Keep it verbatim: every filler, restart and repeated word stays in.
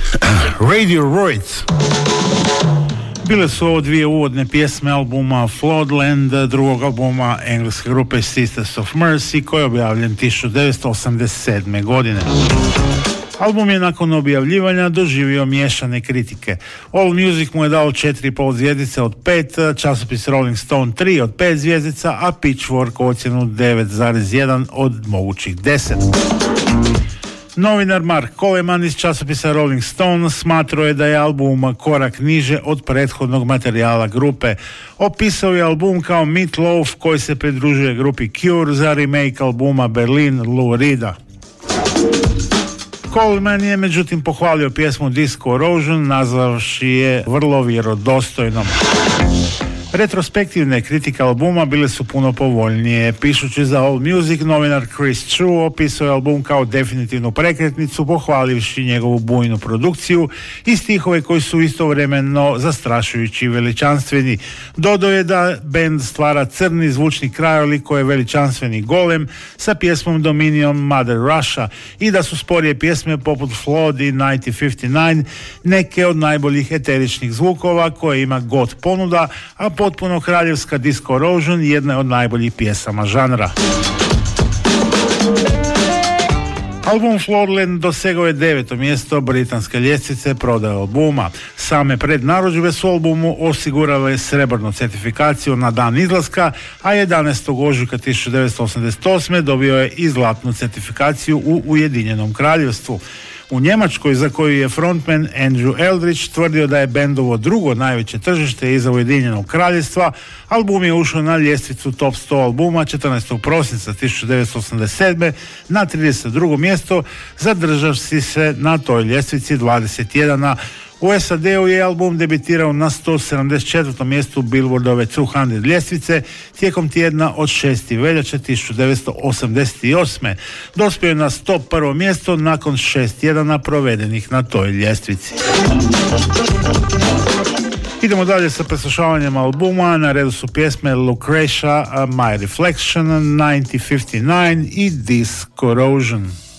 Radiohead. Bile su ovo dvije uvodne pjesme albuma Floodland, drugog albuma engleske grupe Sisters of Mercy, koji je objavljen tisuću devetsto osamdeset sedme. godine. Album je nakon objavljivanja doživio miješane kritike. All Music mu je dao četiri i pol zvjezdice od pet, časopis Rolling Stone tri od pet zvjezdica, a Pitchfork ocjenu devet zarez jedan od mogućih deset. Novinar Mark Coleman iz časopisa Rolling Stone smatrao je da je album korak niže od prethodnog materijala grupe. Opisao je album kao Meat Loaf koji se pridružuje grupi Cure za remake albuma Berlin Lou Reeda. Coleman je međutim pohvalio pjesmu Disco Erosion, nazvavši je vrlo vjerodostojnom. Retrospektivne kritike albuma bile su puno povoljnije. Pišući za All Music, novinar Chris True opisao je album kao definitivnu prekretnicu, pohvalivši njegovu bujnu produkciju i stihove koji su istovremeno zastrašujući i veličanstveni. Dodao je da bend stvara crni zvučni krajolik koji je veličanstveni golem sa pjesmom Dominion Mother Russia i da su sporije pjesme poput Flood i devetnaest pedeset devet neke od najboljih eteričnih zvukova koje ima God ponuda, a potpuno kraljevska Disco Erosion jedna je od najboljih pjesama žanra. Album Floodland dosegao je deveto mjesto britanske ljestvice prodaje albuma. Same prednarudžbe su albumu osigurale srebrnu certifikaciju na dan izlaska, a jedanaestog ožujka tisuću devetsto osamdeset osme dobio je i zlatnu certifikaciju u Ujedinjenom kraljevstvu. U Njemačkoj, za koju je frontman Andrew Eldridge tvrdio da je bendovo drugo najveće tržište iza Ujedinjenog kraljevstva, album je ušao na ljestvicu Top sto albuma četrnaestog prosinca tisuću devetsto osamdeset sedme na trideset drugo mjesto, zadržavši se na toj ljestvici dvadeset tjedana. U S A D-u je album debitirao na sto sedamdeset četvrtom mjestu Billboardove dvjesto ljestvice tijekom tjedna od šestog veljače tisuću devetsto osamdeset osme. Dospio je na sto prvo mjesto nakon šest tjedana provedenih na toj ljestvici. Idemo dalje sa preslušavanjem albuma. Na redu su pjesme Lucretia, My Reflection, devetnaest pedeset devet i Disco Erosion.